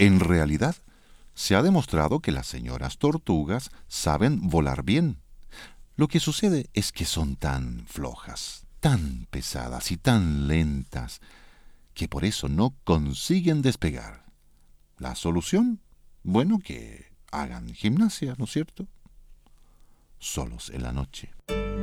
En realidad, se ha demostrado que las señoras tortugas saben volar bien. Lo que sucede es que son tan flojas, tan pesadas y tan lentas, que por eso no consiguen despegar. ¿La solución? Bueno, que hagan gimnasia, ¿no es cierto? Solos en la noche.